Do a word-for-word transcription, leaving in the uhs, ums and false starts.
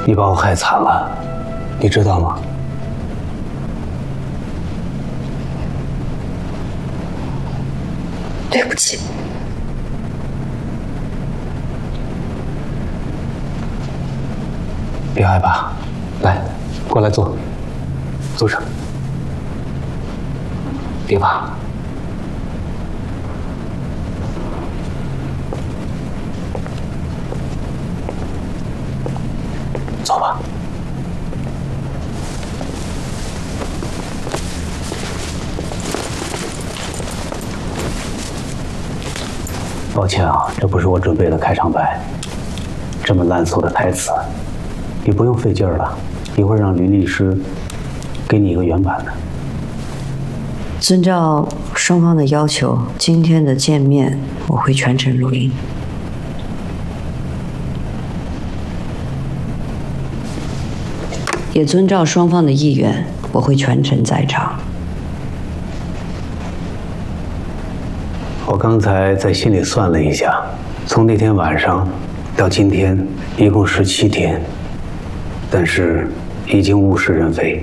你把我害惨了，你知道吗？ 对不起。 别害怕，来，过来坐，坐上。别怕。 走吧。抱歉啊，这不是我准备的开场白，这么烂俗的台词，你不用费劲儿了，一会儿让吕律师给你一个原版的。 遵照双方的要求，今天的见面我会全程录音。 也遵照双方的意愿，我会全程在场。 我刚才在心里算了一下，从那天晚上到今天，一共十七天，但是已经物是人非。